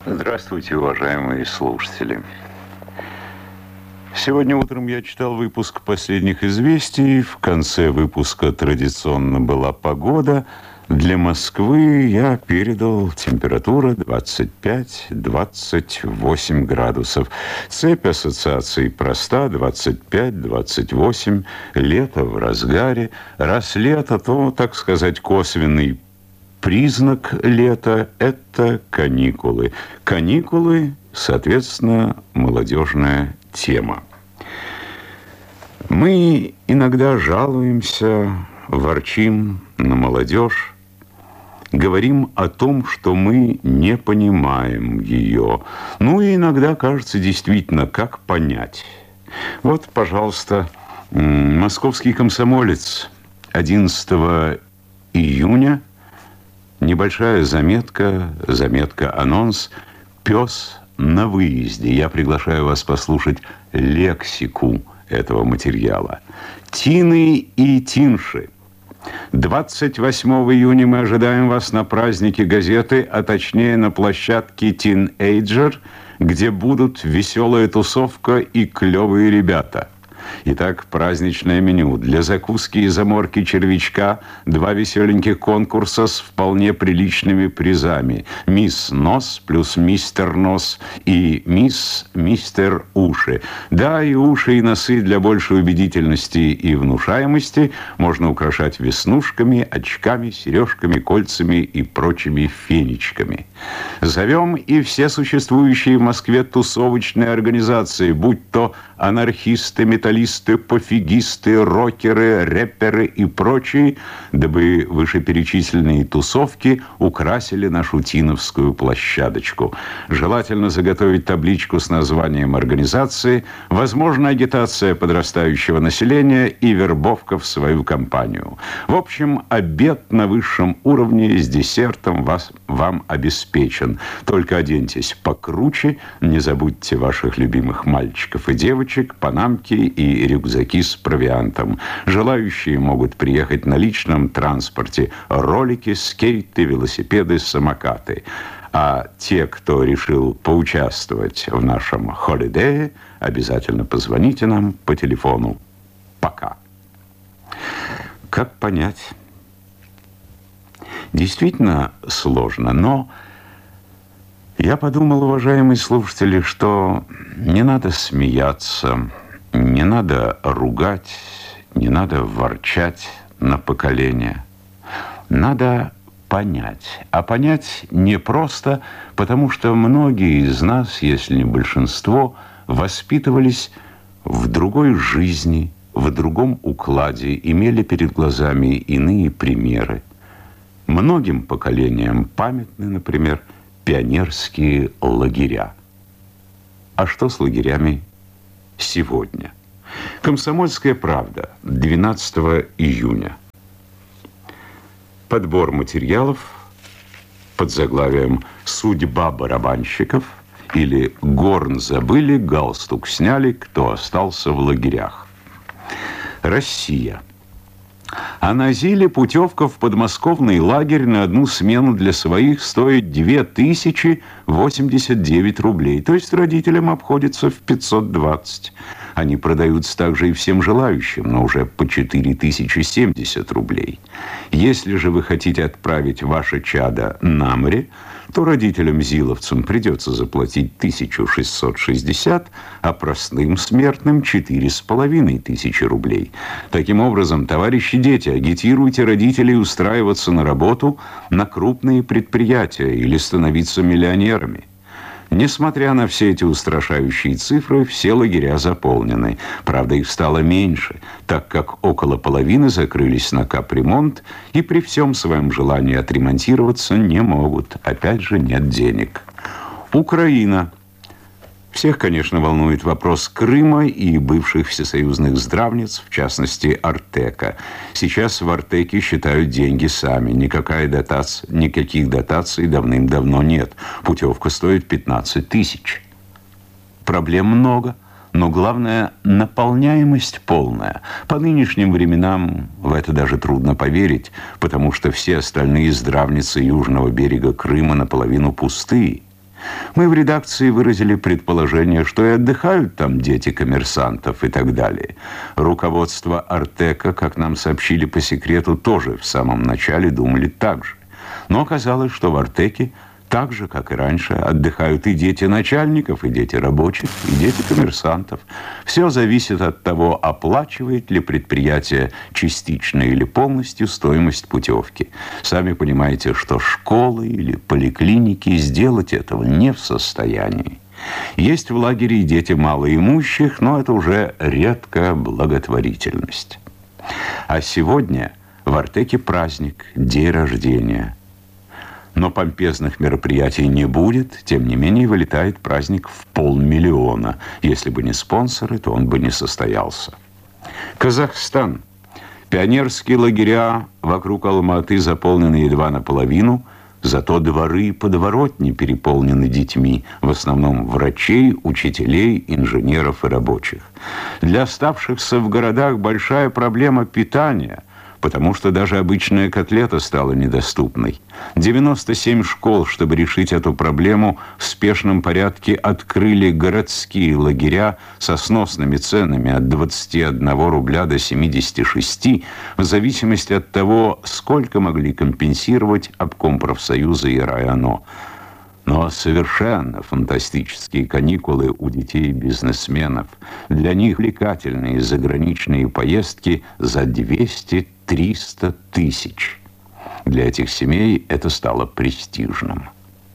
Здравствуйте, уважаемые слушатели. Сегодня утром я читал выпуск последних известий. В конце выпуска традиционно была погода. Для Москвы я передал температура 25-28 градусов. Цепь ассоциаций проста: 25-28. Лето в разгаре. Раз лето, то, так сказать, косвенный признак лета – это каникулы. Каникулы, соответственно, молодежная тема. Мы иногда жалуемся, ворчим на молодежь, говорим о том, что мы не понимаем ее. Ну и иногда кажется действительно, как понять. Вот, пожалуйста, «Московский комсомолец», 11 июня. Небольшая заметка-анонс «Пес на выезде». Я приглашаю вас послушать лексику этого материала. Тины и тинши. 28 июня мы ожидаем вас на празднике газеты, а точнее на площадке «Тинейджер», где будут веселая тусовка и клевые ребята. Итак, праздничное меню. Для закуски и заморки червячка 2 веселеньких конкурса с вполне приличными призами. Мисс Нос плюс Мистер Нос и Мистер Уши. Да, и уши, и носы для большей убедительности и внушаемости можно украшать веснушками, очками, сережками, кольцами и прочими фенечками. Зовем и все существующие в Москве тусовочные организации, будь то анархисты, металлисты, пофигисты, рокеры, рэперы и прочие, дабы вышеперечисленные тусовки украсили нашу Тиновскую площадочку. Желательно заготовить табличку с названием организации, возможно, агитация подрастающего населения и вербовка в свою компанию. В общем, обед на высшем уровне с десертом вам обеспечен. Только оденьтесь покруче, не забудьте ваших любимых мальчиков и девочек, панамки и рюкзаки с провиантом. Желающие могут приехать на личном транспорте: ролики, скейты, велосипеды, самокаты. А те, кто решил поучаствовать в нашем холидее, обязательно позвоните нам по телефону. Пока. Как понять? Действительно сложно, но я подумал, уважаемые слушатели, что не надо смеяться, не надо ругать, не надо ворчать на поколение. Надо понять. А понять непросто, потому что многие из нас, если не большинство, воспитывались в другой жизни, в другом укладе, имели перед глазами иные примеры. Многим поколениям памятны, например, пионерские лагеря. А что с лагерями сегодня? «Комсомольская правда», 12 июня. Подбор материалов под заглавием «Судьба барабанщиков» или «Горн забыли, галстук сняли, кто остался в лагерях». Россия. А на Зиле путевка в подмосковный лагерь на одну смену для своих стоит 2089 рублей. То есть родителям обходится в 520. Они продаются также и всем желающим, но уже по 4070 рублей. Если же вы хотите отправить ваше чадо на море, то родителям-зиловцам придется заплатить 1660, а простым смертным 4500 рублей. Таким образом, товарищи дети, агитируйте родителей устраиваться на работу на крупные предприятия или становиться миллионерами. Несмотря на все эти устрашающие цифры, все лагеря заполнены. Правда, их стало меньше, так как около половины закрылись на капремонт и при всем своем желании отремонтироваться не могут. Опять же, нет денег. Украина. Всех, конечно, волнует вопрос Крыма и бывших всесоюзных здравниц, в частности, Артека. Сейчас в Артеке считают деньги сами. Никаких дотаций давным-давно нет. Путевка стоит 15 тысяч. Проблем много, но главное – наполняемость полная. По нынешним временам в это даже трудно поверить, потому что все остальные здравницы южного берега Крыма наполовину пустые. Мы в редакции выразили предположение, что и отдыхают там дети коммерсантов и так далее. Руководство Артека, как нам сообщили по секрету, тоже в самом начале думали так же. Но оказалось, что в Артеке так же, как и раньше, отдыхают и дети начальников, и дети рабочих, и дети коммерсантов. Все зависит от того, оплачивает ли предприятие частично или полностью стоимость путевки. Сами понимаете, что школы или поликлиники сделать этого не в состоянии. Есть в лагере и дети малоимущих, но это уже редкая благотворительность. А сегодня в Артеке праздник, день рождения. Но помпезных мероприятий не будет, тем не менее вылетает праздник в 500 000. Если бы не спонсоры, то он бы не состоялся. Казахстан. Пионерские лагеря вокруг Алматы заполнены едва наполовину, зато дворы и подворотни переполнены детьми, в основном врачей, учителей, инженеров и рабочих. Для оставшихся в городах большая проблема питания, потому что даже обычная котлета стала недоступной. 97 школ, чтобы решить эту проблему, в спешном порядке открыли городские лагеря со сносными ценами от 21 рубля до 76, в зависимости от того, сколько могли компенсировать обком профсоюза и районо. Но совершенно фантастические каникулы у детей бизнесменов. Для них увлекательные заграничные поездки за 200-300 тысяч. Для этих семей это стало престижным.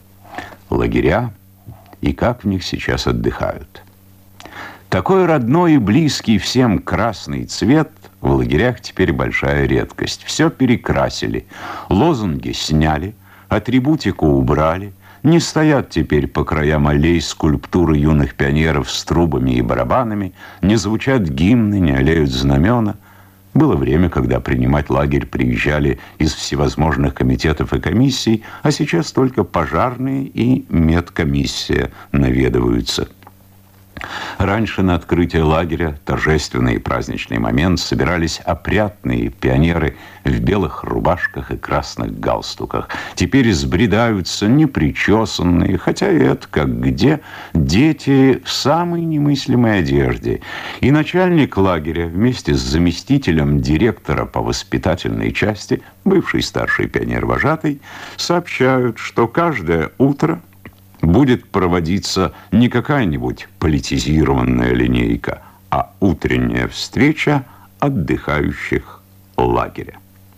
Лагеря и как в них сейчас отдыхают. Такой родной и близкий всем красный цвет в лагерях теперь большая редкость. Все перекрасили, лозунги сняли, атрибутику убрали. Не стоят теперь по краям аллей скульптуры юных пионеров с трубами и барабанами, не звучат гимны, не аллеют знамена. Было время, когда принимать лагерь приезжали из всевозможных комитетов и комиссий, а сейчас только пожарные и медкомиссия наведываются. Раньше на открытие лагеря, торжественный и праздничный момент, собирались опрятные пионеры в белых рубашках и красных галстуках. Теперь сбредаются непричесанные, хотя и это как где, дети в самой немыслимой одежде. И начальник лагеря вместе с заместителем директора по воспитательной части, бывший старший пионер-вожатый, сообщают, что каждое утро будет проводиться не какая-нибудь политизированная линейка, а утренняя встреча отдыхающих лагеря.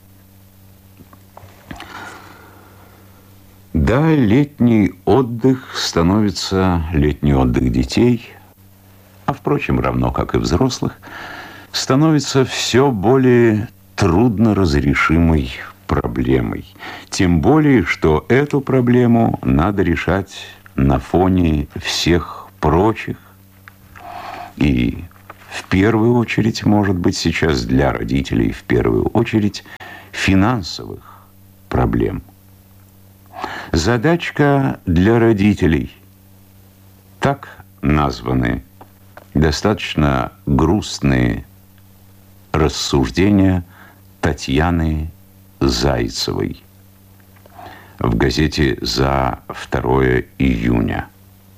Да, летний отдых становится, летний отдых детей, а, впрочем, равно как и взрослых, становится все более трудноразрешимой проблемой. Тем более, что эту проблему надо решать на фоне всех прочих. И в первую очередь, может быть, сейчас для родителей, в первую очередь, финансовых проблем. Задачка для родителей. Так названы достаточно грустные рассуждения Татьяны Зайцевой в газете «За 2 июня».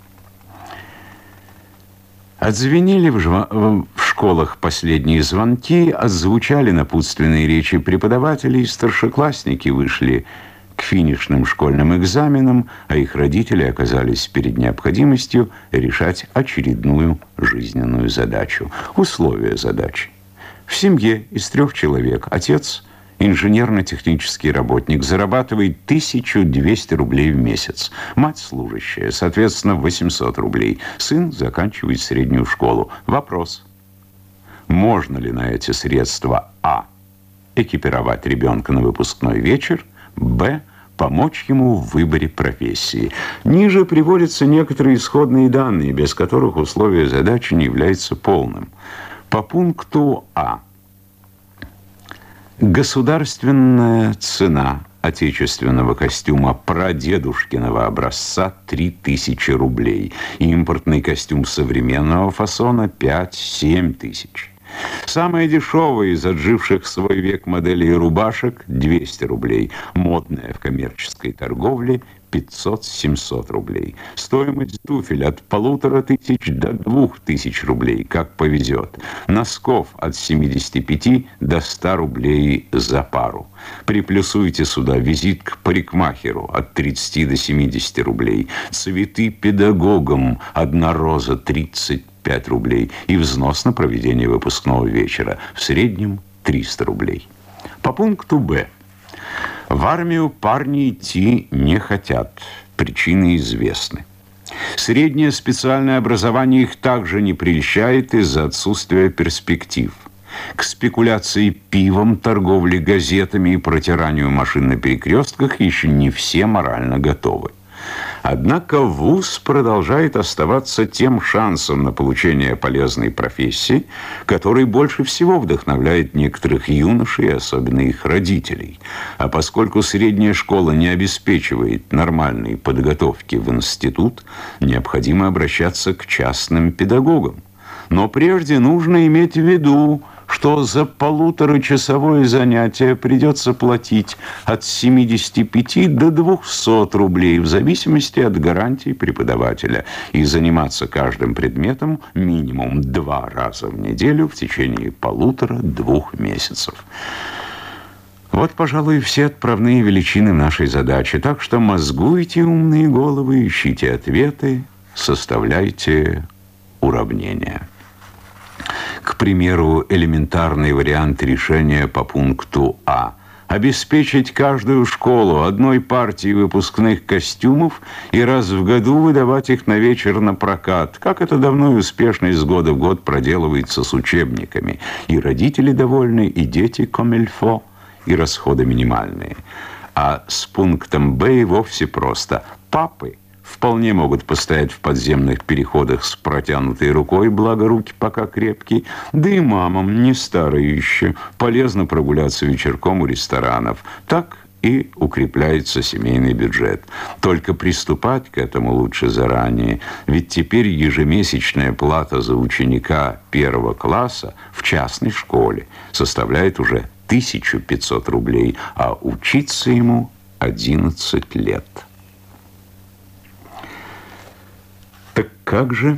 Отзвенели в школах последние звонки, отзвучали напутственные речи преподавателей, старшеклассники вышли к финишным школьным экзаменам, а их родители оказались перед необходимостью решать очередную жизненную задачу. Условия задачи. В семье из 3 человек отец – инженерно-технический работник, зарабатывает 1200 рублей в месяц. Мать служащая, соответственно, 800 рублей. Сын заканчивает среднюю школу. Вопрос. Можно ли на эти средства а. экипировать ребенка на выпускной вечер, б. помочь ему в выборе профессии? Ниже приводятся некоторые исходные данные, без которых условие задачи не является полным. По пункту А. Государственная цена отечественного костюма прадедушкиного образца 3000 рублей. Импортный костюм современного фасона 5-7 тысяч. Самая дешевая из отживших свой век моделей рубашек 200 рублей. Модная в коммерческой торговле 500-700 рублей. Стоимость туфель от 1500 до 2000 рублей, как повезет. Носков от 75 до 100 рублей за пару. Приплюсуйте сюда визит к парикмахеру от 30 до 70 рублей. Цветы педагогам, одна роза 35 рублей. И взнос на проведение выпускного вечера. В среднем 300 рублей. По пункту «Б». В армию парни идти не хотят. Причины известны. Среднее специальное образование их также не прельщает из-за отсутствия перспектив. К спекуляции пивом, торговле газетами и протиранию машин на перекрестках еще не все морально готовы. Однако вуз продолжает оставаться тем шансом на получение полезной профессии, который больше всего вдохновляет некоторых юношей, особенно их родителей. А поскольку средняя школа не обеспечивает нормальной подготовки в институт, необходимо обращаться к частным педагогам. Но прежде нужно иметь в виду, что за полуторачасовое занятие придется платить от 75 до 200 рублей в зависимости от гарантий преподавателя и заниматься каждым предметом минимум 2 раза в неделю в течение 1,5-2 месяцев. Вот, пожалуй, все отправные величины нашей задачи. Так что мозгуйте, умные головы, ищите ответы, составляйте уравнения. К примеру, элементарный вариант решения по пункту А. Обеспечить каждую школу одной партией выпускных костюмов и раз в году выдавать их на вечер на прокат, как это давно и успешно из года в год проделывается с учебниками. И родители довольны, и дети комильфо, и расходы минимальные. А с пунктом Б и вовсе просто. Папы вполне могут постоять в подземных переходах с протянутой рукой, благо руки пока крепкие. Да и мамам, не старые еще, полезно прогуляться вечерком у ресторанов. Так и укрепляется семейный бюджет. Только приступать к этому лучше заранее, ведь теперь ежемесячная плата за ученика 1 класса в частной школе составляет уже 1500 рублей, а учиться ему 11 лет. Так как же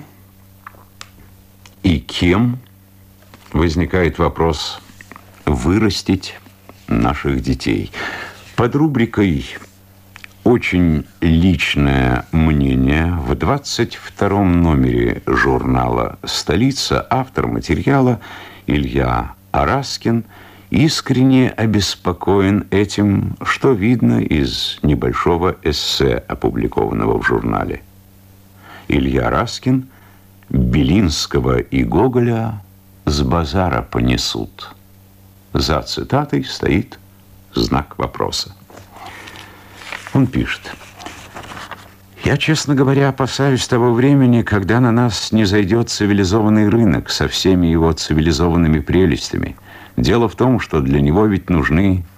и кем, возникает вопрос, вырастить наших детей? Под рубрикой «Очень личное мнение» в 22-м номере журнала «Столица» автор материала Илья Араскин искренне обеспокоен этим, что видно из небольшого эссе, опубликованного в журнале. Илья Раскин: Белинского и Гоголя с базара понесут. За цитатой стоит знак вопроса. Он пишет: «Я, честно говоря, опасаюсь того времени, когда на нас не зайдет цивилизованный рынок со всеми его цивилизованными прелестями. Дело в том, что для него ведь нужны